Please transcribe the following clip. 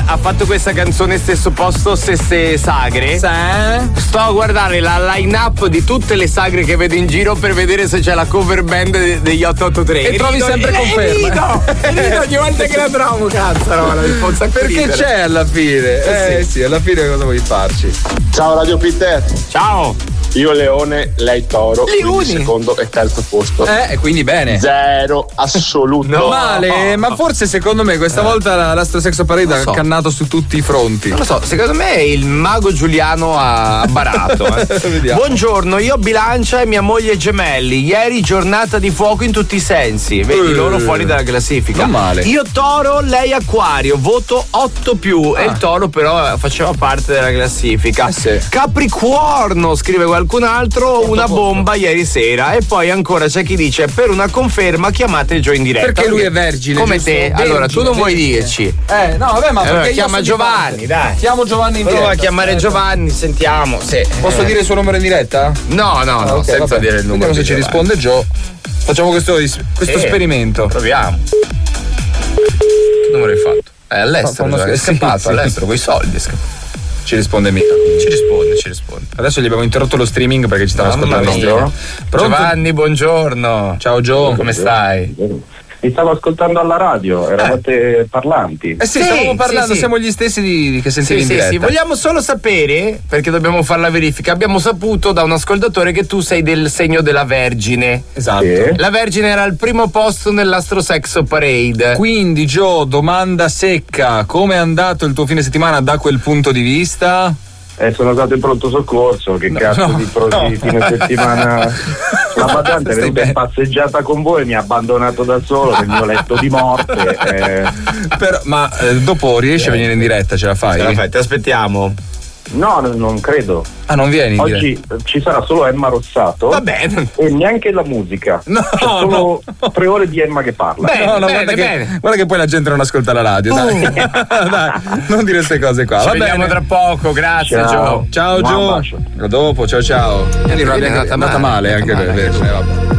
ha fatto questa canzone stesso posto, stesse sagre. Sto a guardare la line-up di tutte le sagre che vedo in giro per vedere se c'è la cover band degli 883. E trovi sempre conferma. E rido ogni volta che la trovo, cazzo, no, mi fa un sacco perché ridere. c'è alla fine? Sì, alla fine cosa vuoi farci? Ciao Radio Peter. Ciao. Io leone, lei toro, quindi secondo e terzo posto. E quindi bene. Zero, assoluto. No. Male, ma forse secondo me questa volta l'Astro Sexo Parade ha cannato su tutti i fronti. Non lo so, secondo me il mago Giuliano ha barato. Buongiorno, io Bilancia e mia moglie gemelli. Ieri giornata di fuoco in tutti i sensi. Vedi loro fuori dalla classifica. Non male. Io Toro, lei Acquario, voto 8+. E il Toro però faceva parte della classifica. Capricorno, scrive qualcun altro, una bomba ieri sera. E poi ancora c'è chi dice per una conferma chiamate Gio in diretta. Perché lui è vergine. Come giusto? te. Allora tu non vuoi dirci. No, vabbè, ma perché chiama Giovanni, dai. Chiamo Giovanni in diretta. Prova a chiamare Giovanni, sentiamo. Posso dire il suo numero in diretta? No, okay, senza vabbè. dire il numero. Vediamo se ci risponde Gio. Facciamo questo esperimento. Proviamo. Che numero hai fatto? È all'estero, è scappato all'estero coi soldi. Ci risponde mica. Ci risponde. Adesso gli abbiamo interrotto lo streaming perché ci stava ascoltando. Giovanni, buongiorno. Ciao Gio. Come stai? Mi stavo ascoltando alla radio, eravate parlanti. Stavamo parlando, siamo gli stessi che sentivi in diretta. Sì, vogliamo solo sapere, perché dobbiamo fare la verifica, abbiamo saputo da un ascoltatore che tu sei del segno della Vergine. Esatto. La Vergine era al primo posto nell'Astro Sexo Parade. Quindi Gio, domanda secca, come è andato il tuo fine settimana da quel punto di vista? Sono stato in pronto soccorso, che cazzo di fine settimana. La badante è venuta in passeggiata con voi e mi ha abbandonato da solo nel mio letto di morte. Ma dopo riesci a venire in diretta, ce la fai? Ti aspettiamo. No, non credo. Non vieni in oggi ci sarà solo Emma Rossato. Va bene. E neanche la musica. No, c'è solo 3 ore di Emma che parla. Guarda che poi la gente non ascolta la radio. Dai. Dai, non dire queste cose qua. Ci vediamo tra poco, grazie Gio. Ciao Gio. A dopo, ciao. È andata male anche lei.